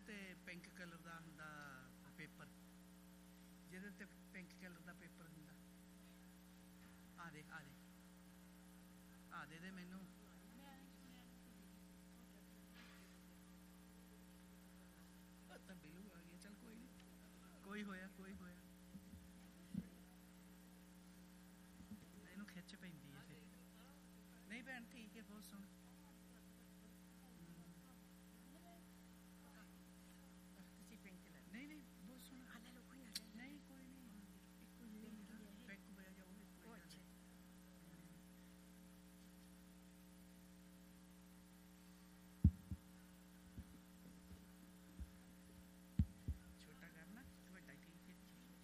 ਤੇ pink colour ਦਾ ਹੁੰਦਾ paper, ਜਿਹਦੇ ਤੇ ਪਿੰਕ ਕਲਰ ਦਾ ਪੇਪਰ ਹੁੰਦਾ। ਆ ਦੇ ਦੇ ਮੈਨੂੰ ਤਾਂ ਬਿਲੂ ਆ ਗਿਆ। ਚੱਲ ਕੋਈ ਨਹੀਂ, ਕੋਈ ਹੋਇਆ ਇਹਨੂੰ ਖਿੱਚ ਪੈਂਦੀ ਹੈ ਫਿਰ। ਨਹੀਂ ਭੈਣ ਠੀਕ ਹੈ, ਬਹੁਤ ਸੋਹਣਾ।